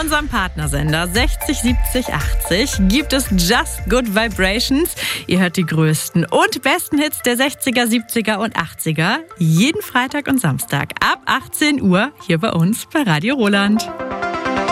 unserem Partnersender 60 70 80 gibt es Just Good Vibrations. Ihr hört die größten und besten Hits der 60er, 70er und 80er jeden Freitag und Samstag ab 18 Uhr hier bei uns bei Radio Roland.